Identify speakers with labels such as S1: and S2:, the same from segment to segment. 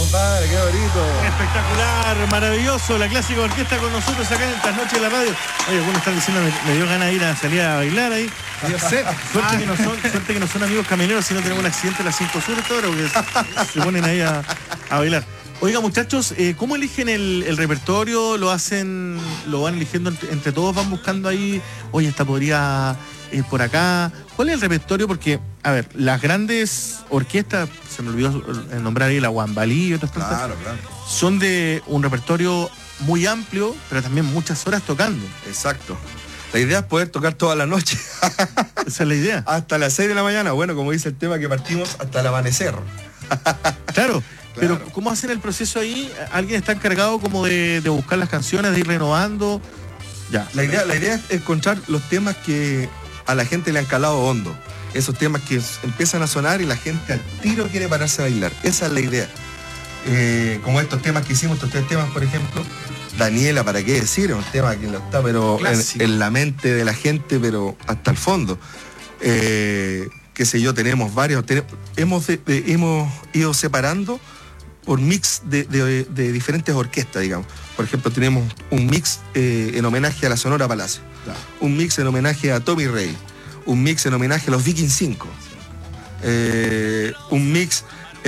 S1: compadre, qué bonito.
S2: Espectacular, maravilloso, la clásica orquesta con nosotros acá en estas noches de la radio. Oye, algunos están diciendo, me dio ganas de ir a salir a bailar ahí.
S1: Yo sé.
S2: Suerte que no son amigos camioneros, si no tenemos un accidente a las 5 sur esta hora, porque se ponen ahí a bailar. Oiga, muchachos, ¿cómo eligen el repertorio? ¿Lo van eligiendo entre todos? ¿Van buscando ahí, oye, esta podría ir por acá? ¿Cuál es el repertorio? Porque, a ver, las grandes orquestas, se me olvidó nombrar ahí la Guambalí y otras cosas,
S1: Claro.
S2: son de un repertorio muy amplio, pero también muchas horas tocando.
S1: Exacto. La idea es poder tocar toda la noche.
S2: Esa es la idea.
S1: Hasta las 6 de la mañana. Bueno, como dice el tema, que partimos hasta el amanecer.
S2: Claro. Pero
S1: Claro.
S2: ¿cómo hacen el proceso ahí? ¿Alguien está encargado como de buscar las canciones, de ir renovando? Ya.
S1: La idea es encontrar los temas que a la gente le han calado hondo. Esos temas que empiezan a sonar y la gente al tiro quiere pararse a bailar. Esa es la idea. Como estos temas que hicimos, estos 3 temas, por ejemplo. Daniela, ¿para qué decir? Es un tema que lo está pero en la mente de la gente, pero hasta el fondo. Qué sé yo, tenemos varios. Hemos ido separando por mix de diferentes orquestas, digamos. Por ejemplo, tenemos un mix en homenaje a la Sonora Palacio, claro. Un mix en homenaje a Tommy Rey, un mix en homenaje a los Viking 5, un mix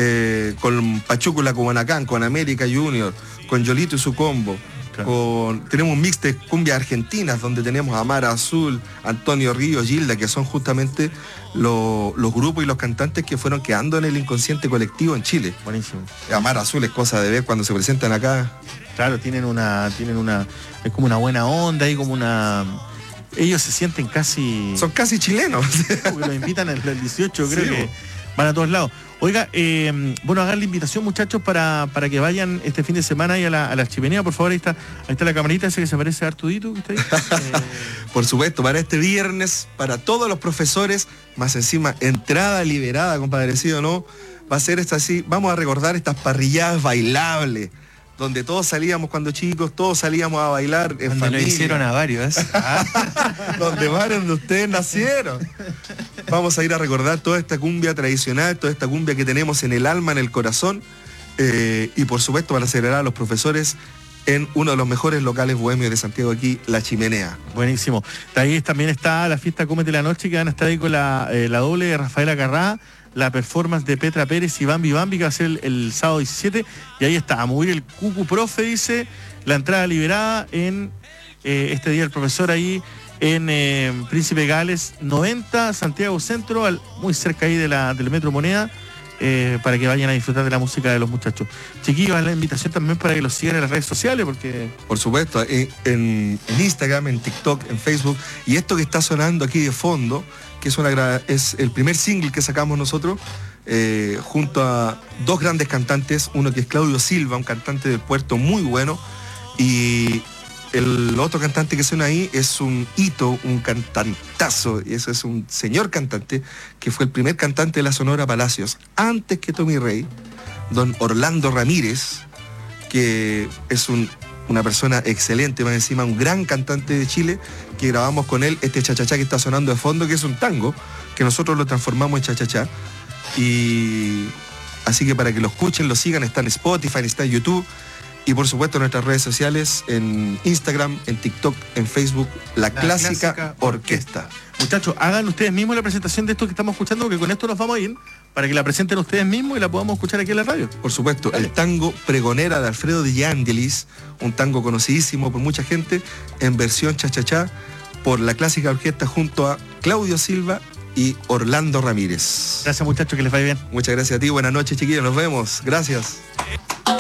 S1: con Pachúcula Cubanacán, con América Junior, con Yolito y su combo. Claro. Tenemos un mix de cumbias argentinas donde tenemos a Mara Azul, Antonio Río, Gilda, que son justamente los grupos y los cantantes que fueron quedando en el inconsciente colectivo en Chile.
S2: Buenísimo.
S1: Mara Azul es cosa de ver cuando se presentan acá.
S2: Claro, tienen una, es como una buena onda y como una... Ellos se sienten casi...
S1: Son casi chilenos.
S2: Porque los invitan el 18, creo
S1: sí,
S2: que van a todos lados. Oiga, bueno, hagan la invitación, muchachos, para que vayan este fin de semana ahí a la chimenea, por favor. Ahí está la camarita, ese que se parece a Artudito, que está ahí.
S1: Por supuesto, para este viernes, para todos los profesores, más encima, entrada liberada, compadrecito, ¿no? Va a ser esta así, vamos a recordar estas parrilladas bailables, donde todos salíamos cuando chicos, todos salíamos a bailar en
S3: donde
S1: familia.
S3: Lo hicieron a varios.
S1: Donde varios de ustedes nacieron. Vamos a ir a recordar toda esta cumbia tradicional, toda esta cumbia que tenemos en el alma, en el corazón, y por supuesto para celebrar a los profesores en uno de los mejores locales bohemios de Santiago aquí, La Chimenea.
S2: Buenísimo. De ahí también está la fiesta Cómete la Noche, que van a estar ahí con la doble de Rafaela Carrá, la performance de Petra Pérez y Bambi Bambi, que va a ser el sábado 17, y ahí está, a mover el Cucu Profe, dice, la entrada liberada en este día el profesor ahí en Príncipe Gales 90, Santiago Centro, muy cerca ahí del Metro Moneda, para que vayan a disfrutar de la música de los muchachos. Chiquillos, la invitación también para que los sigan en las redes sociales, porque...
S1: Por supuesto, en Instagram, en TikTok, en Facebook, y esto que está sonando aquí de fondo, que es el primer single que sacamos nosotros, junto a 2 grandes cantantes, uno que es Claudio Silva, un cantante del puerto muy bueno, y el otro cantante que suena ahí es un hito, un cantantazo, y eso es un señor cantante, que fue el primer cantante de la Sonora Palacios, antes que Tommy Rey, don Orlando Ramírez, que es una persona excelente, más encima un gran cantante de Chile, que grabamos con él este chachachá que está sonando de fondo, que es un tango, que nosotros lo transformamos en chachachá. Y así que para que lo escuchen, lo sigan, está en Spotify, está en YouTube, y por supuesto en nuestras redes sociales, en Instagram, en TikTok, en Facebook, La Clásica Orquesta.
S2: Muchachos, hagan ustedes mismos la presentación de esto que estamos escuchando, porque con esto nos vamos a ir, para que la presenten ustedes mismos y la podamos escuchar aquí en la radio.
S1: Por supuesto,
S2: Dale.
S1: El tango Pregonera de Alfredo Di Angelis, un tango conocidísimo por mucha gente, en versión chachachá, por La Clásica Orquesta junto a Claudio Silva y Orlando Ramírez.
S2: Gracias, muchachos, que les vaya bien.
S1: Muchas gracias a ti, buenas noches, chiquillos, nos vemos, gracias.